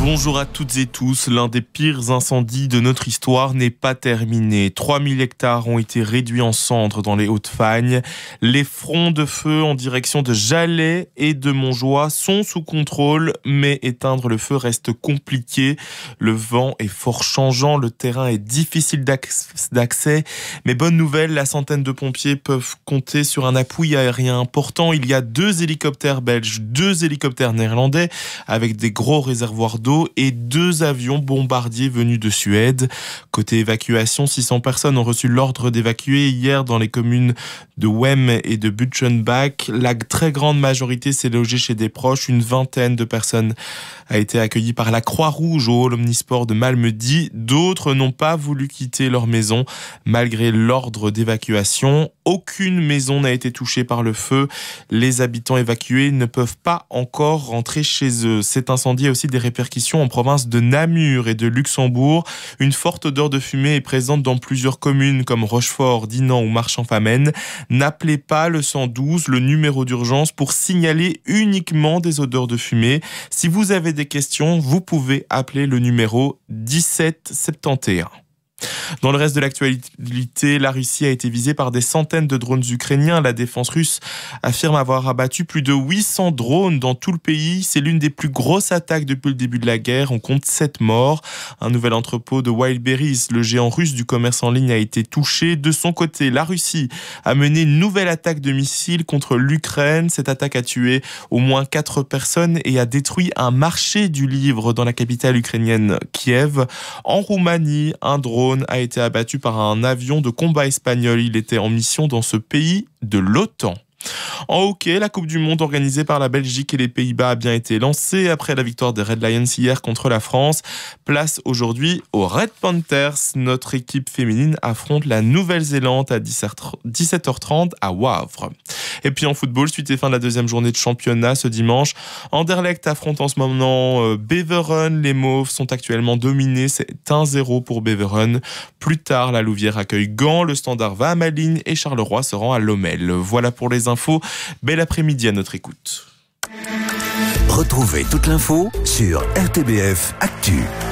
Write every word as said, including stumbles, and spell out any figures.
Bonjour à toutes et tous. L'un des pires incendies de notre histoire n'est pas terminé. trois mille hectares ont été réduits en cendres dans les Hauts-de-Fagne. Les fronts de feu en direction de Jalais et de Montjoie sont sous contrôle, mais éteindre le feu reste compliqué. Le vent est fort changeant, le terrain est difficile d'accès. Mais bonne nouvelle, la centaine de pompiers peuvent compter sur un appui aérien important. Il y a deux hélicoptères belges, deux hélicoptères néerlandais avec des gros réservoirs d'eau et deux avions bombardiers venus de Suède. Côté évacuation, six cents personnes ont reçu l'ordre d'évacuer hier dans les communes de Wem et de Butchenbach. La très grande majorité s'est logée chez des proches. Une vingtaine de personnes a été accueillie par la Croix-Rouge au hall omnisport de Malmedy. D'autres n'ont pas voulu quitter leur maison malgré l'ordre d'évacuation. Aucune maison n'a été touchée par le feu. Les habitants évacués ne peuvent pas encore rentrer chez eux. Cet incendie a aussi des répercussions en province de Namur et de Luxembourg. Une forte odeur de fumée est présente dans plusieurs communes comme Rochefort, Dinan ou Marchand-Famenne. N'appelez pas le cent douze, le numéro d'urgence, pour signaler uniquement des odeurs de fumée. Si vous avez des questions, vous pouvez appeler le numéro dix-sept soixante et onze. Dans le reste de l'actualité, la Russie a été visée par des centaines de drones ukrainiens. La défense russe affirme avoir abattu plus de huit cents drones dans tout le pays. C'est l'une des plus grosses attaques depuis le début de la guerre. On compte sept morts. Un nouvel entrepôt de Wildberries, le géant russe du commerce en ligne, a été touché. De son côté, la Russie a mené une nouvelle attaque de missiles contre l'Ukraine. Cette attaque a tué au moins quatre personnes et a détruit un marché du livre dans la capitale ukrainienne, Kiev. En Roumanie, un drone a été abattu par un avion de combat espagnol. Il était en mission dans ce pays de l'OTAN. En hockey, la Coupe du Monde organisée par la Belgique et les Pays-Bas a bien été lancée après la victoire des Red Lions hier contre la France. Place aujourd'hui aux Red Panthers. Notre équipe féminine affronte la Nouvelle-Zélande à dix-sept heures trente à Wavre. Et puis en football, suite et fin de la deuxième journée de championnat ce dimanche, Anderlecht affronte en ce moment Beveren. Les Mauves sont actuellement dominés, c'est un zéro pour Beveren. Plus tard, la Louvière accueille Gand, le Standard va à Malines et Charleroi se rend à Lommel. Voilà pour les infos. Bel après-midi à notre écoute. Retrouvez toute l'info sur R T B F Actu.